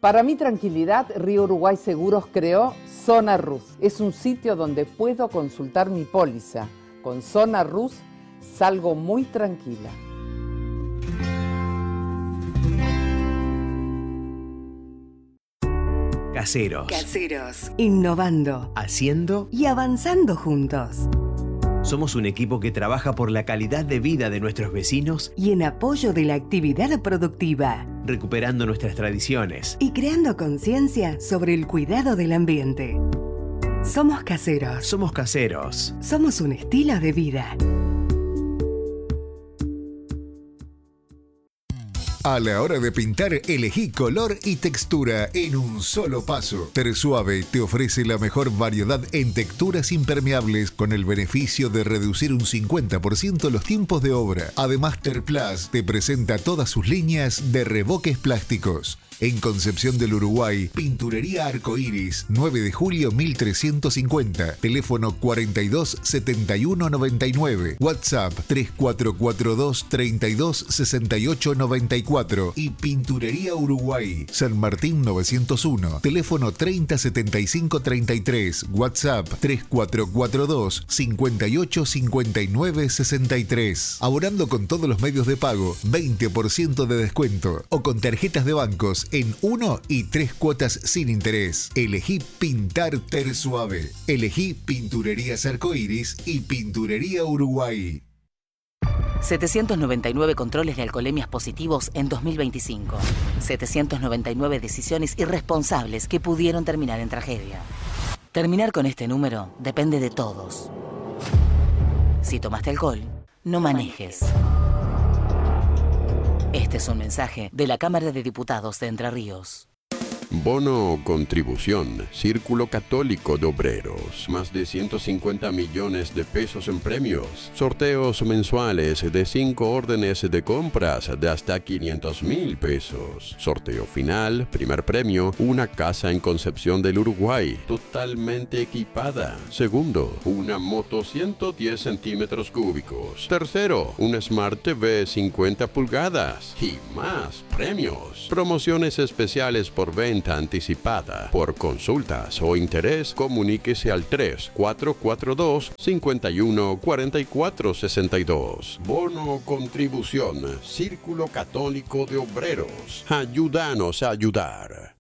Para mi tranquilidad, Río Uruguay Seguros creó Zona Rus. Es un sitio donde puedo consultar mi póliza. Con Zona Rus salgo muy tranquila. Caseros. Innovando. Haciendo y avanzando juntos. Somos un equipo que trabaja por la calidad de vida de nuestros vecinos y en apoyo de la actividad productiva, recuperando nuestras tradiciones y creando conciencia sobre el cuidado del ambiente. Somos caseros. Somos caseros. Somos un estilo de vida. A la hora de pintar, elegí color y textura en un solo paso. Tersuave te ofrece la mejor variedad en texturas impermeables con el beneficio de reducir un 50% los tiempos de obra. Además, Terplast te presenta todas sus líneas de revoques plásticos. En Concepción del Uruguay, Pinturería Arcoiris, 9 de julio 1350, teléfono 42 71 99, WhatsApp 3442 32 68 94 y Pinturería Uruguay, San Martín 901, teléfono 30 75 33, WhatsApp 3442 58 59 63. Abonando con todos los medios de pago, 20% de descuento o con tarjetas de bancos en 1 y 3 cuotas sin interés. Elegí pintar Tersuave. Elegí Pinturerías Arcoiris y Pinturería Uruguay. 799 controles de alcoholemias positivos en 2025. 799 decisiones irresponsables que pudieron terminar en tragedia. Terminar con este número depende de todos. Si tomaste alcohol, no manejes. Este es un mensaje de la Cámara de Diputados de Entre Ríos. Bono Contribución, Círculo Católico de Obreros, más de 150 millones de pesos en premios, sorteos mensuales de 5 órdenes de compras de hasta 500.000 pesos, sorteo final, primer premio, una casa en Concepción del Uruguay, totalmente equipada, segundo, una moto 110 centímetros cúbicos, tercero, un Smart TV 50 pulgadas y más premios, promociones especiales por venta anticipada. Por consultas o interés, comuníquese al 3442-514462. Bono Contribución, Círculo Católico de Obreros. Ayúdanos a ayudar.